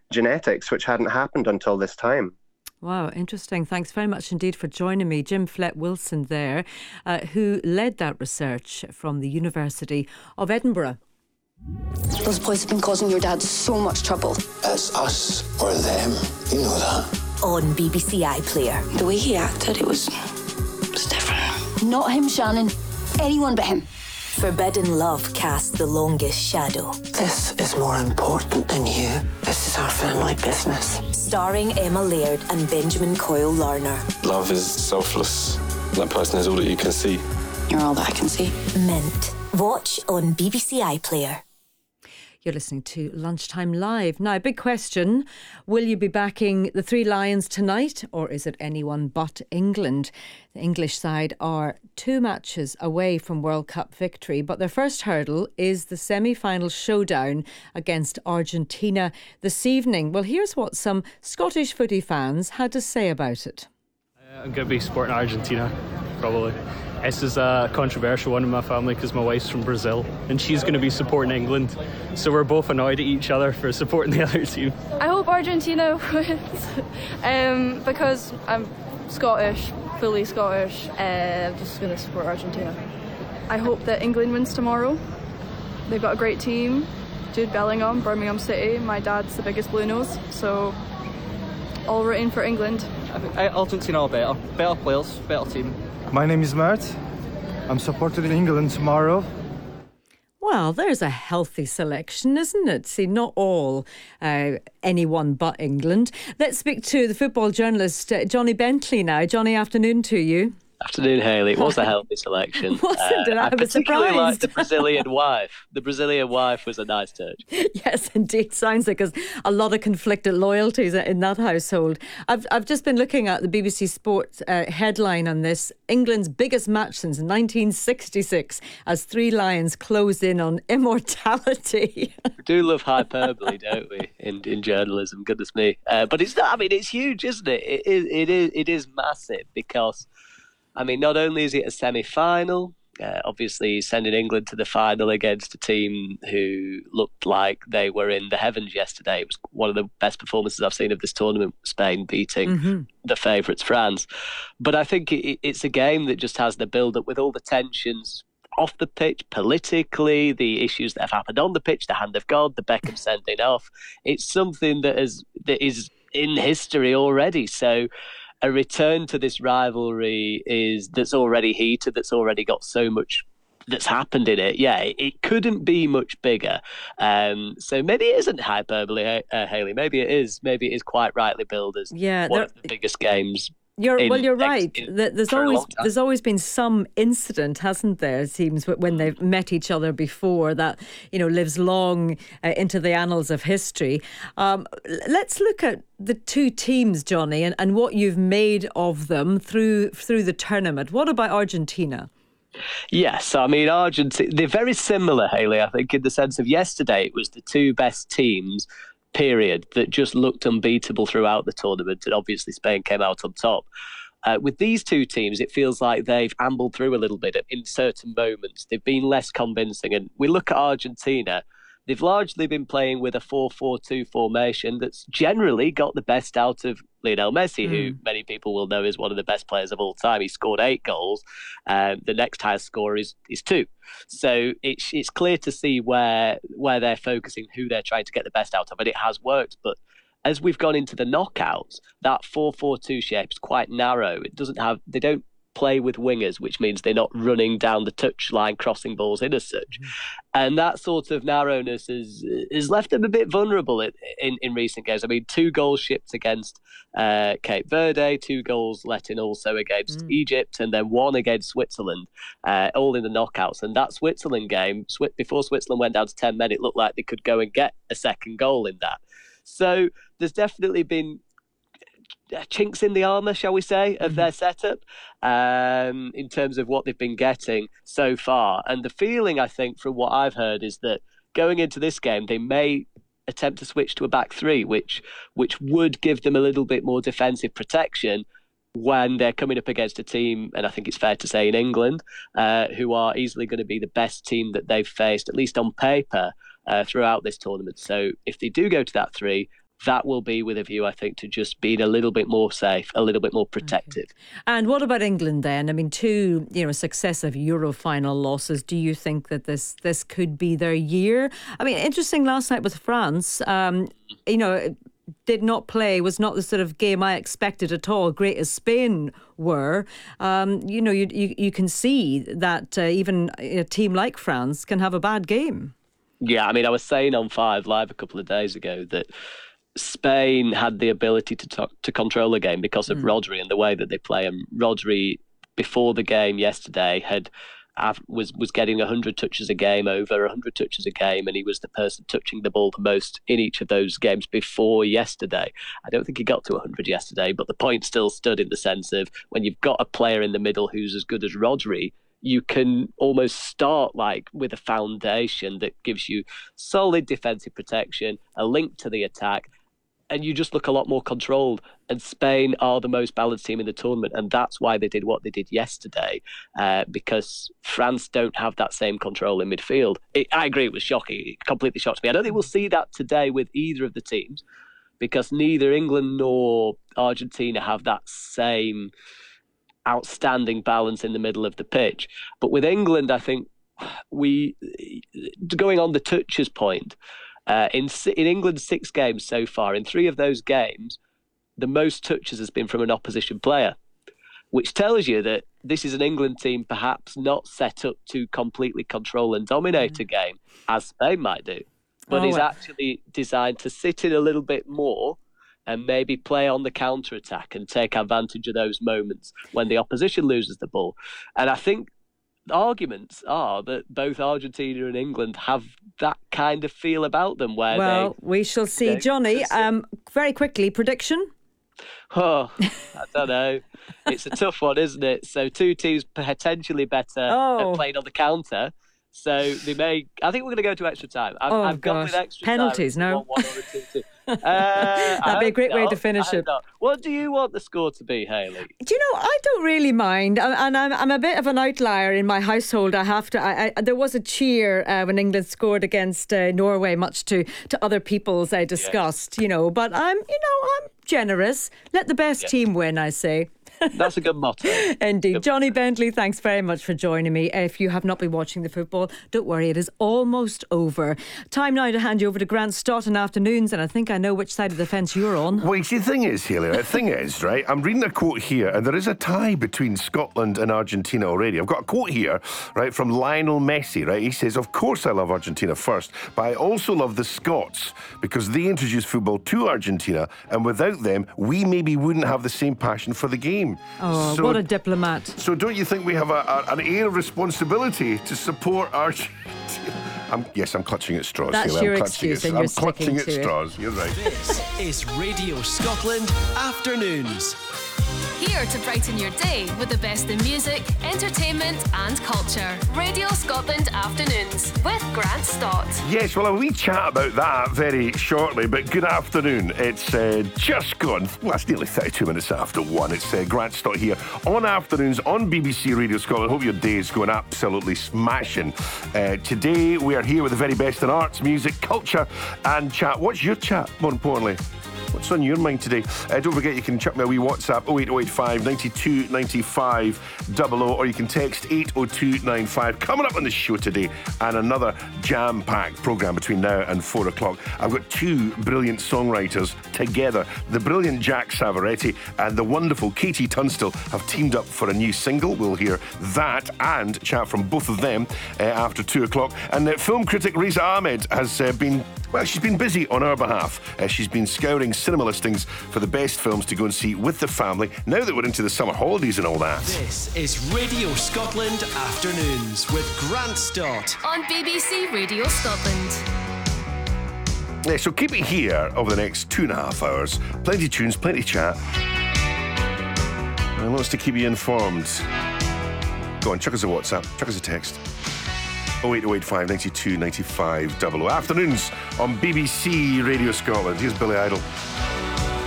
genetics, which hadn't happened until this time. Wow, interesting. Thanks very much indeed for joining me. Jim Flett-Wilson there, who led that research from the University of Edinburgh. Those boys have been causing your dad so much trouble. It's us or them, you know that. On BBC iPlayer. The way he acted, it was different. Not him, Shannon. Anyone but him. Forbidden Love casts the longest shadow. This is more important than you. This is our family business. Starring Emma Laird and Benjamin Coyle Larner. Love is selfless. That person is all that you can see. You're all that I can see. Mint. Watch on BBC iPlayer. You're listening to Lunchtime Live. Now, big question. Will you be backing the Three Lions tonight, or is it anyone but England? The English side are 2 matches away from World Cup victory, but their first hurdle is the semi-final showdown against Argentina this evening. Well, here's what some Scottish footy fans had to say about it. I'm going to be supporting Argentina, probably. This is a controversial one in my family because my wife's from Brazil and she's going to be supporting England. So we're both annoyed at each other for supporting the other team. I hope Argentina wins because I'm Scottish, fully Scottish. I'm just going to support Argentina. I hope that England wins tomorrow. They've got a great team. Jude Bellingham, Birmingham City. My dad's the biggest Blue Nose, so all rooting for England. I think Argentina are better players, better team. My name is Mert. I'm supporting England tomorrow. Well, there's a healthy selection, isn't it? See, not all anyone but England. Let's speak to the football journalist, Johnny Bentley now. Johnny, afternoon to you. Afternoon, Hayley. It was a healthy selection. Wasn't it? I was particularly surprised. liked the Brazilian wife. The Brazilian wife was a nice touch. Yes, indeed. Sounds like there's a lot of conflicted loyalties in that household. I've just been looking at the BBC Sport headline on this. England's biggest match since 1966 as Three Lions close in on immortality. We do love hyperbole, don't we, in journalism? Goodness me. But it's not. I mean, it's huge, isn't it? It is massive because, I mean, not only is it a semi-final, obviously sending England to the final against a team who looked like they were in the heavens yesterday. It was one of the best performances I've seen of this tournament, Spain beating the favourites, France. But I think it's a game that just has the build-up with all the tensions off the pitch, politically, the issues that have happened on the pitch, the hand of God, the Beckham sending off. It's something that is in history already. So a return to this rivalry that's already heated, that's already got so much that's happened in it. Yeah, it couldn't be much bigger. So maybe it isn't hyperbole, Hayley. Maybe it is. Maybe it is quite rightly billed as one of the biggest games. You're right. There's always been some incident, hasn't there? It seems when they've met each other before that lives long into the annals of history. Let's look at the two teams, Johnny, and what you've made of them through the tournament. What about Argentina? Yes, I mean, Argentina, they're very similar, Hayley, I think, in the sense of yesterday it was the two best teams, period, that just looked unbeatable throughout the tournament, and obviously Spain came out on top. With these two teams, it feels like they've ambled through a little bit in certain moments. They've been less convincing, and we look at Argentina, they've largely been playing with a 4-4-2 formation that's generally got the best out of Lionel Messi, who many people will know is one of the best players of all time. He scored 8 goals. The next highest score is 2. So it's clear to see where they're focusing, who they're trying to get the best out of, and it has worked. But as we've gone into the knockouts, that 4-4-2 shape is quite narrow. They don't play with wingers, which means they're not running down the touchline, crossing balls in as such. And that sort of narrowness has left them a bit vulnerable in recent games. I mean, 2 goals shipped against Cape Verde, 2 goals let in also against Egypt, and then 1 against Switzerland, all in the knockouts. And that Switzerland game, before Switzerland went down to 10 men, it looked like they could go and get a second goal in that. So there's definitely been chinks in the armour, shall we say, of their setup in terms of what they've been getting so far. And the feeling, I think, from what I've heard, is that going into this game, they may attempt to switch to a back 3, which would give them a little bit more defensive protection when they're coming up against a team, and I think it's fair to say in England, who are easily going to be the best team that they've faced, at least on paper, throughout this tournament. So if they do go to that 3, that will be with a view, I think, to just being a little bit more safe, a little bit more protective. Okay. And what about England then? I mean, 2 successive Euro final losses. Do you think that this could be their year? I mean, interesting last night with France. Did not play, was not the sort of game I expected at all, great as Spain were. You can see that even a team like France can have a bad game. Yeah, I mean, I was saying on 5 Live a couple of days ago that Spain had the ability to control the game because of Rodri and the way that they play. And Rodri, before the game yesterday, was getting 100 touches a game, over 100 touches a game, and he was the person touching the ball the most in each of those games before yesterday. I don't think he got to 100 yesterday, but the point still stood in the sense of when you've got a player in the middle who's as good as Rodri, you can almost start with a foundation that gives you solid defensive protection, a link to the attack, and you just look a lot more controlled. And Spain are the most balanced team in the tournament, and that's why they did what they did yesterday, because France don't have that same control in midfield. I agree, it was shocking. It completely shocked me. I don't think we'll see that today with either of the teams, because neither England nor Argentina have that same outstanding balance in the middle of the pitch. But with England, I think going on the touches point, in England's 6 games so far, in 3 of those games, the most touches has been from an opposition player, which tells you that this is an England team perhaps not set up to completely control and dominate a game, as Spain might do, but is actually designed to sit in a little bit more and maybe play on the counter-attack and take advantage of those moments when the opposition loses the ball. And I think arguments are that both Argentina and England have that kind of feel about them where we shall see. Johnny, very quickly, prediction? Oh, I don't know. It's a tough one, isn't it? So 2 teams potentially better at playing on the counter. So they may. I think we're going to go to extra time. I've gone with extra penalties. Time. No, 1-1 or a 2-2. That'd be a great way to finish it. What do you want the score to be, Hayley? Do you know, I don't really mind, and I'm a bit of an outlier in my household. I have to. There was a cheer when England scored against Norway, much to other people's disgust. But I'm generous. Let the best team win, I say. That's a good motto. Indeed. Good. Johnny Bentley, thanks very much for joining me. If you have not been watching the football, don't worry, it is almost over. Time now to hand you over to Grant Stott in Afternoons, and I think I know which side of the fence you're on. Well, the thing is, Hayley, right, I'm reading a quote here, and there is a tie between Scotland and Argentina already. I've got a quote here, right, from Lionel Messi, right? He says, "Of course I love Argentina first, but I also love the Scots because they introduced football to Argentina, and without them, we maybe wouldn't have the same passion for the game." Oh, what a diplomat. So don't you think we have an air of responsibility to support Argentina? I'm clutching at straws. That's Hayley. your excuse, and you're sticking to it. I'm clutching at straws. You're right. This is Radio Scotland Afternoons. Here to brighten your day with the best in music, entertainment and culture. Radio Scotland Afternoons with Grant Stott. Yes, well, we chat about that very shortly, but good afternoon. It's just gone, it's nearly 32 minutes after 1. It's Grant Stott here on Afternoons on BBC Radio Scotland. Hope your day is going absolutely smashing. Today, we are here with the very best in arts, music, culture and chat. What's your chat, more importantly? What's on your mind today? Don't forget you can chuck me a wee WhatsApp 08085 92 95 00, or you can text 80295. Coming up on the show today, and another jam-packed programme between now and 4 o'clock. I've got 2 brilliant songwriters together. The brilliant Jack Savaretti and the wonderful Katie Tunstall have teamed up for a new single. We'll hear that and chat from both of them after 2 o'clock. And film critic Riza Ahmed has she's been busy on our behalf. She's been scouring cinema listings for the best films to go and see with the family, now that we're into the summer holidays and all that. This is Radio Scotland Afternoons with Grant Stott on BBC Radio Scotland. So keep it here over the next 2.5 hours. Plenty of tunes, plenty of chat, and lots to keep you informed. Go on, chuck us a WhatsApp, chuck us a text. 08085 92 95 00. Afternoons on BBC Radio Scotland. Here's Billy Idol.